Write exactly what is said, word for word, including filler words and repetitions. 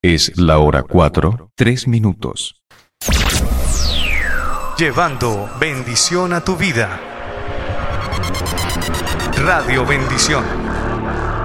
Es la hora cuatro, tres minutos. Llevando bendición a tu vida. Radio Bendición.